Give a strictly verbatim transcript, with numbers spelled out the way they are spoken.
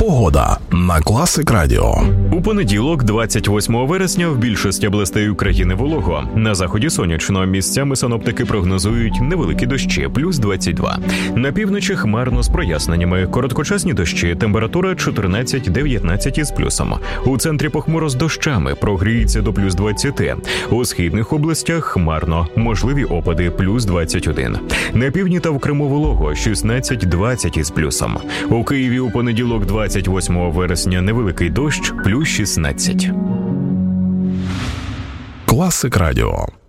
Погода на Класик Радіо. У понеділок, двадцять восьмого вересня, в більшості областей України волого. На заході сонячно. Місцями синоптики прогнозують невеликі дощі, плюс двадцять два. На півночі хмарно з проясненнями. Короткочасні дощі, температура чотирнадцять-дев'ятнадцять із плюсом. У центрі похмуро з дощами, прогріється до плюс двадцять. У східних областях хмарно, можливі опади, плюс двадцять один. На півдні та в Криму волого, шістнадцять-двадцять із плюсом. У Києві у понеділок, двадцять восьмого вересня, невеликий дощ, плюс шістнадцять. Класик Радіо.